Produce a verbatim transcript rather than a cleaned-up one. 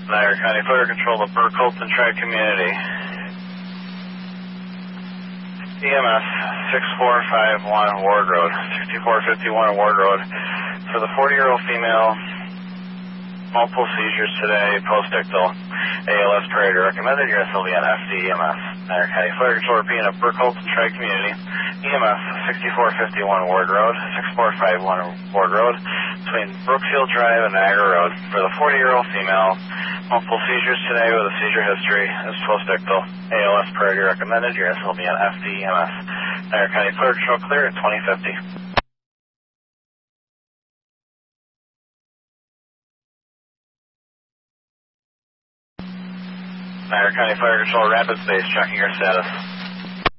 Niagara County Fire Control, the Burcolton Tri-Community. E M S six four five one Ward Road, sixty-four fifty-one Ward Road. For the forty-year-old female, multiple seizures today, post-ictal, A L S priority recommended. Your S L V on F D E M S. Niagara County Fire Control repeating of Burcolton Tri-Community. E M S sixty-four fifty-one Ward Road, six four five one Ward Road, between Brookfield Drive and Niagara Road. For the forty-year-old female, multiple seizures today with a seizure history. Is post-ictal, A L S priority recommended. Your S L V on F D E M S. Niagara County Fire Control clear at twenty fifty. Niagara County Fire Control, rapid space, checking your status.